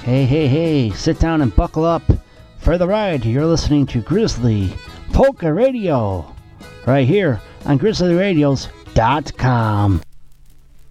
Hey, hey, hey, sit down and buckle up for the ride. You're listening to Grizzly Polka Radio right here on GrizzlyRadios.com.